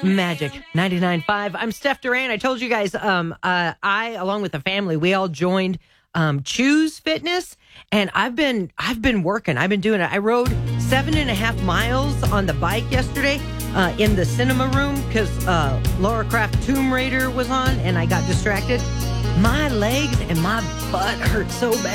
Magic 99.5. I'm Steph Duran. I told you guys, I, along with the family, we all joined Choose Fitness, and I've been working. I've been doing it. I rode 7.5 miles on the bike yesterday in the cinema room because Laura Croft Tomb Raider was on, and I got distracted. My legs and my butt hurt so bad.